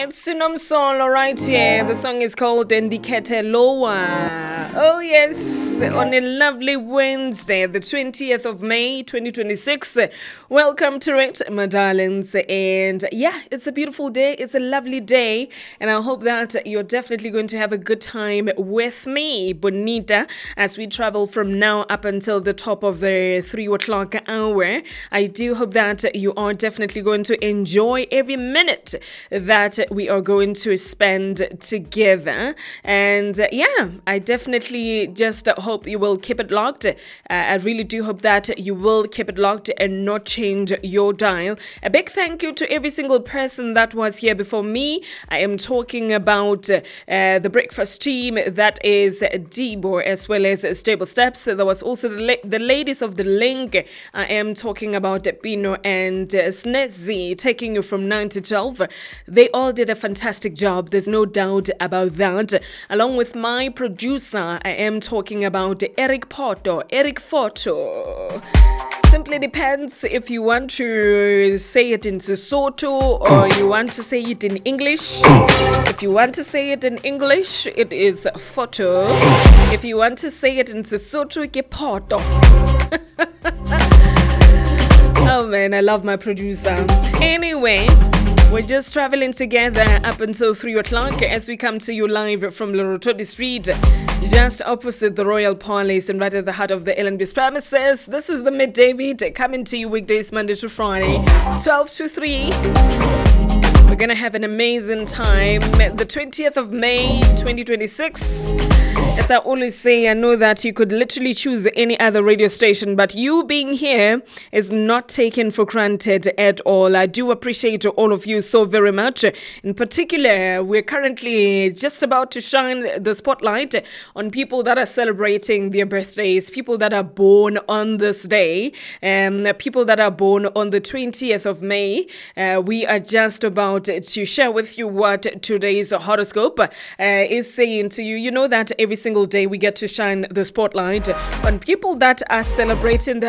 It's Sinom Solo right here. The song is called Ndikete Loa. Oh yes, on a lovely Wednesday, the 20th of May, 2026. Welcome to it, my darlings. And yeah, it's a beautiful day. It's a lovely day. And I hope that you're definitely going to have a good time with me, Bonita, as we travel from now up until the top of the 3 o'clock hour. I do hope that you are definitely going to enjoy every minute that we are going to spend together. And yeah, I definitely just hope you will keep it locked. I really do hope that you will keep it locked and not change your dial. A big thank you to every single person that was here before me. I am talking about the breakfast team, that is Debo as well as Stable Steps. There was also the ladies of the link. I am talking about Pino and Snezzy, taking you from 9 to 12. They all did a fantastic job. There's no doubt about that. Along with my producer, I am talking about Eric Photo. Simply depends if you want to say it in Sesotho or you want to say it in English. If you want to say it in English, it is photo. If you want to say it in Sesotho, ke photo. Oh man, I love my producer. Anyway, we're just traveling together up until 3 o'clock as we come to you live from Lorotodi Street, just opposite the Royal Palace and right at the heart of the LNB's premises. This is the Midday Beat, coming to you weekdays Monday to Friday, 12 to 3. We're going to have an amazing time. The 20th of May, 2026. As I always say, I know that you could literally choose any other radio station, but you being here is not taken for granted at all. I do appreciate all of you so very much. In particular, we're currently just about to shine the spotlight on people that are celebrating their birthdays, people that are born on this day, people that are born on the 20th of May. We are just about to share with you what today's horoscope is saying to you. You know that every single day we get to shine the spotlight on people that are celebrating their